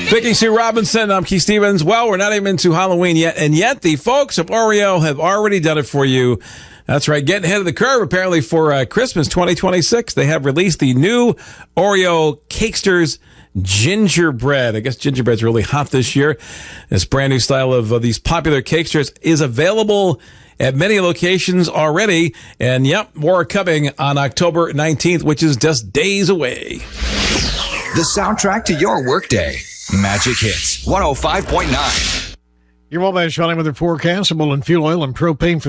Vicky Sue Robinson, I'm Keith Stevens. Well, we're not even into Halloween yet, and yet the folks of Oreo have already done it for you. That's right, getting ahead of the curve, apparently, for Christmas 2026. They have released the new Oreo Cakesters Gingerbread. I guess gingerbread's really hot this year. This brand new style of these popular Cakesters is available at many locations already. And, yep, more are coming on October 19th, which is just days away. The soundtrack to your workday. Magic Hits 105.9. Your Wellman Shawty with their forecast. Fuel oil and propane for